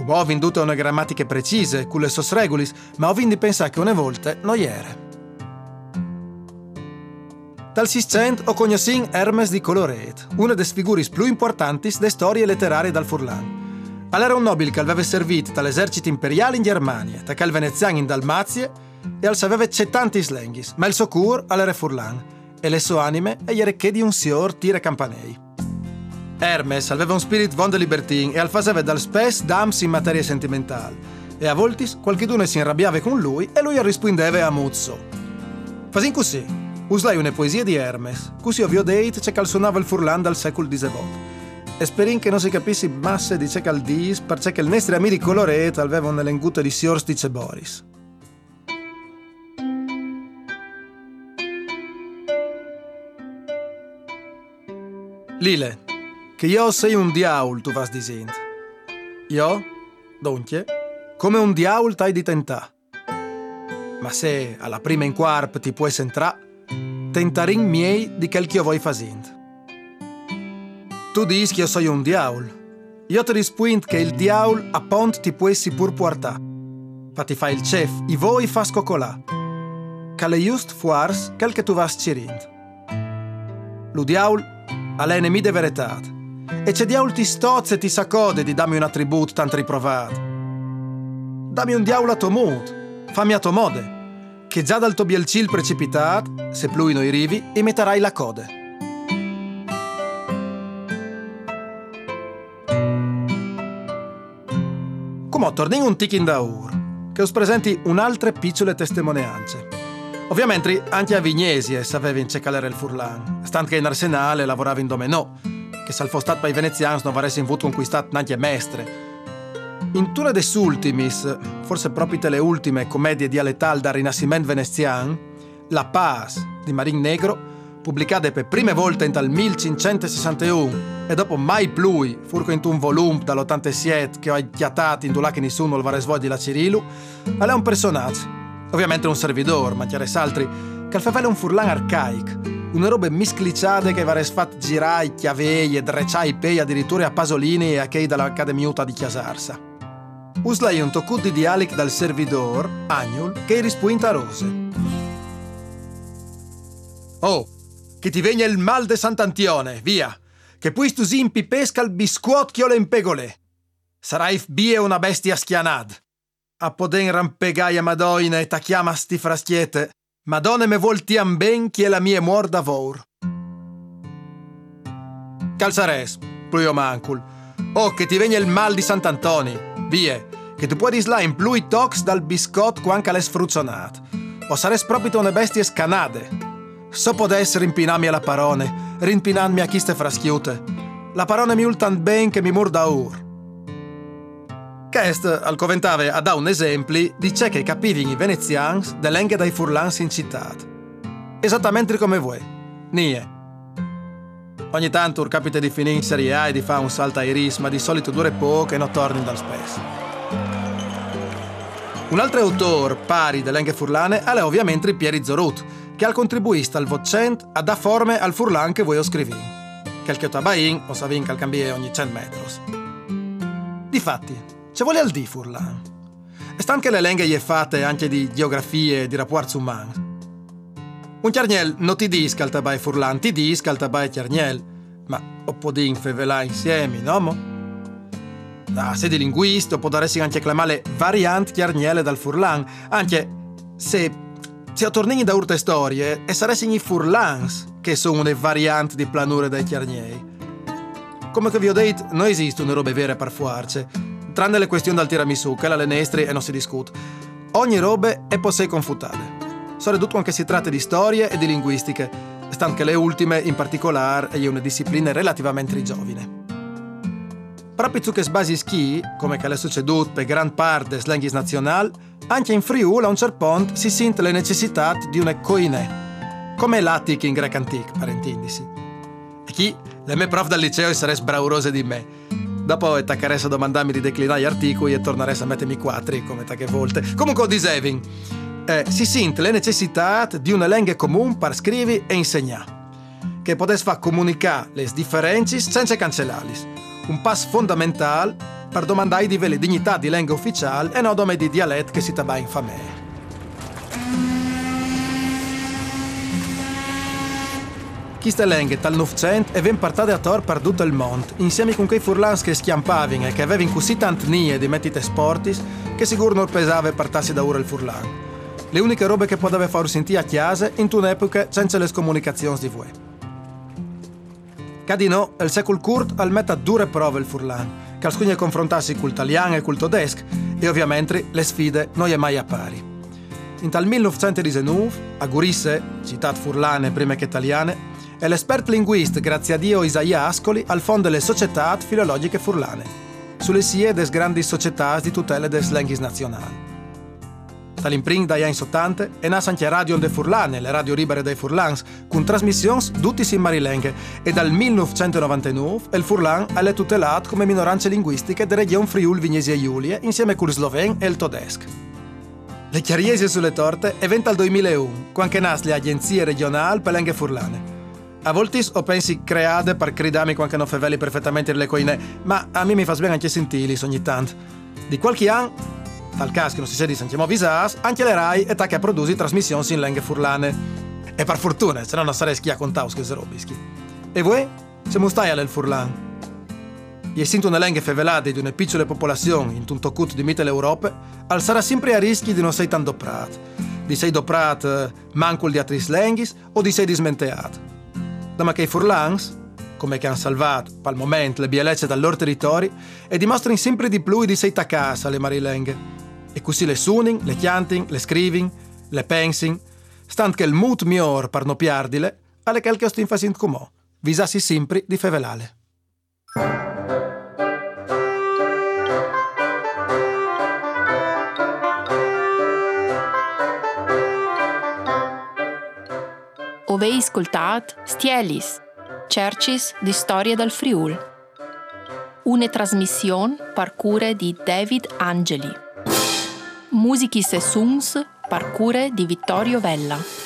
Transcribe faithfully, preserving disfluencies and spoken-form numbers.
ho venduto una grammatiche precise, con le sos regolis, ma ho vindi pensare che una volta non era. Dal Seicento ho conosciuto Hermes di Coloret, una delle figure più importanti delle storie letterarie dal Furlan. Era un nobile che aveva servito dall'esercito imperiale in Germania, dal veneziano in Dalmazia e al aveva tanti slenghis, ma il suo cur era Furlan e le sue anime erano che di un signor tire campanei. Hermes aveva un spirit von de libertin e al faceva dal spes dams in materia sentimentale e a volte qualcheduno si arrabbiava con lui e lui rispondeva a muzzo. Fasin così. Uslai una poesia di Hermes, così ovvio deit c'è calzonava il Furlan dal secolo diciotto. E sperin che non si capissi masse di c'è cal dis, perché che il nostro amico Coloret aveva un elencuto di siors dice Boris. Lile, che io sei un diaul, tu vas dicendo. Io, dunque, come un diaul t'hai di tentà. Ma se alla prima in quarp ti puoi entrare, tentarin miei di quel che io vuoi facendo. Tu dici che io sono un diaul. Io ti rispondo che il diaul a pont ti puoi si pur portare. Pa ti fa il chef, i voi fa scocolà. Che le just fuars quel che tu vas cirind. Lo diaul ha l'enemi de verità. E c'è diaul ti stozze e ti sacode di dammi un attributo tanto riprovato. Dammi un diaul a tuo mood, fammi a tuo mode. Che già dal tuo bielcil precipitato, se pluino i rivi, emetterai la code. Come torni un tichin da ur, che us presenti un'altre piccole testimonianze. Ovviamente anche a Vignesi sapeva in cecalere il Furlan, stant che in arsenale lavorava in domenò, che se al fosse stato per i veneziani non avesse avuto conquistato neanche mestre. In una des ultimis, forse proprio le ultime commedie dialettali dal Rinascimento veneziano, La Paz di Marin Negro, pubblicata per prime volte in dal millecinquecentosessantuno e dopo mai più, furco in un volume dall'ottantasette che ho chiatato in due che nessuno il varesvoi di la Cirilu, è un personaggio, ovviamente un servidor, ma chiare saltri, che al favela un Furlan arcaico, una roba miscliciate che vares fat girai, chiavei e drecciai pei addirittura a Pasolini e a chei dall'Accademiuta di Chiasarsa. Uslai un toccut di dialect dal servidor, Agnul, che rispuinta rose. Oh, che ti vegna il mal de Sant'Antione, via! Che poi stu simpi pesca il biscuot che ho le impegolè. Sarai bie una bestia schianad. A poden rampegai a Madoina e ta chiama sti fraschiete. Madonna me voltiam ben che la mia muorda vor. Calzares, pluio mancul. Oh, che ti vegna il mal di Sant'Antoni, vie! Che tu puoi disla in plui tox dal biscotto quanca l'è sfruzzonat. O sares proprio una bestia scanade. So potesse rimpinarmi alla parone, rimpinarmi a chiste fraschiute. La parone mi ultan ben che mi murda ur. Quest, al coventave, a da un esempio di ciò che capivi i venezians dell'enghe dai furlans in città. Esattamente come voi. Nie. Ogni tanto ur capita di finire in Serie A e di fare un salto ai ris, ma di solito dura poco e non torni dal spesso. Un altro autore pari dell'enghe furlane è ovviamente Pieri Zorut, che ha contribuito al vocent a da forme al Furlan che voi ho scrivin. Quel che tabain o savin che al cambie ogni cento metros. Difatti, ci vuole al di Furlan. E stan che le lenghe gli fatte anche di geografie e di rapporti umani. Un chiarniel non ti disca al tabai Furlan, ti disca al tabai chiarniel, ma o podin fevelà insieme, no mo? Ah, se di linguista può darsi anche chiamare variant chiarniele dal Furlan, anche se se tornini da urte storie e saresti i Furlans che sono le varianti di planure dai chiarniei. Come che vi ho detto, non esistono robe vere per fuarce, tranne le questioni del tiramisù, che la lenestri e non si discute. Ogni robe è possei confutare. Soprattutto anche si tratta di storie e di linguistiche, stando che le ultime in particolare è una disciplina relativamente giovine. Proprio su che sbasi schi, come che è succeduto per gran parte dei slenghis nazionali, anche in Friuli a un certo punto si sente la necessità di una coinè, come l'atic in greco antico, per intendisi. E chi? Le mie prof dal liceo sarebbero braurose di me. Dopo attaccheresti a domandarmi di declinare gli articoli e torneresti a mettermi quattri, come tante volte. Comunque disevin, eh, si sente la necessità di una lingua comune per scrivere e insegnare, che potesse far comunicare le differenze senza cancellarli. un passo fondamentale per domandare di le dignità di lingua ufficiale e non come di dialetto che si tabà in famiglia. Queste lingue dal Novecento e ven portate a tor per tutto il mondo, insieme con quei furlans che schiampavano e che avevano così tante nie di mettite sportis che sicuro non pesava portarsi da ora il furlan. Le uniche robe che poteva far sentire a chiesa in un'epoca senza le comunicazioni di voi. Cadino, il secolo curt al mette a dure prove il furlan, che alcuni confrontarsi col italiano e col tedesco, e ovviamente le sfide non è mai a pari. In tal millenovecentodiciannove, a Gurisse, città furlane prima che italiane, è l'esperto linguista grazie a Dio Isaia Ascoli al fondo delle società filologiche furlane, sulle sie des grandi società di tutela des linguis nazionali. Dall'imprint dagli anni settanta è nata anche Radio de Furlane, le radio libere dei furlans, con trasmissioni tutte in marilengue e dal millenovecentonovantanove il furlan è tutelato come minoranze linguistiche della regione Friuli Vignesi e Giulia insieme con il sloven e il tedesco. Le chiariesi sulle torte è venta al duemilauno, quando nasce le agenzie regionali per lingue furlane. A volte ho pensi create per cridami quando non faveli perfettamente le coine, ma a me mi fa bene anche sentirli ogni tanto. Di qualche anno, tal caso che non si sia di sentiamo avvisati, anche le Rai è che produce trasmissioni in lingue furlane. E per fortuna, se no non sarei schia con taus che se robischi. E voi? Se mustai al furlan? E essendo una lingua favelata di una piccola popolazione in tutto cut di mite l'Europa, al sarà sempre a rischi di non sei tanto doprat. Di sei doprat mancul di altri linguis o di sei dismenteato. Da che i furlans, come che hanno salvato, per il momento, le bielezze dal loro territorio, e dimostrano sempre di più di sei taccasa alle marilengue. E così le suonin, le chiantin, le scrivin, le pensin, stant che il mut miglior per non piardile, alle che il stin facendo comò, visassi sempre di fevelale. Ovei ascoltat Stielis, Cercis di Storia dal Friul. Una trasmissione per cura di David Angeli. Musichis e songs per cura di Vittorio Vella.